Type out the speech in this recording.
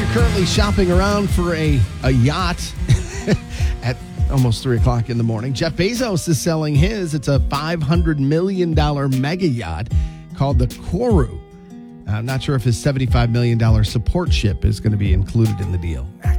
currently shopping around for a yacht at almost 3 o'clock in the morning. Jeff Bezos is selling his. It's a $500 million mega yacht called the Kourou. I'm not sure if his $75 million support ship is going to be included in the deal.